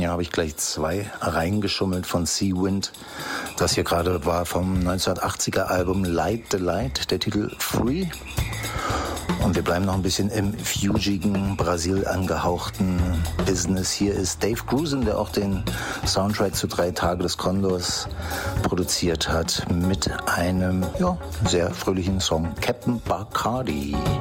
Ja, habe ich gleich 2 reingeschummelt von Seawind. Das hier gerade war vom 1980er Album Light the Light, der Titel Free. Und wir bleiben noch ein bisschen im fugigen, Brasil angehauchten Business. Hier ist Dave Grusin, der auch den Soundtrack zu 3 Tage des Kondors produziert hat, mit einem sehr fröhlichen Song, Captain Bacardi.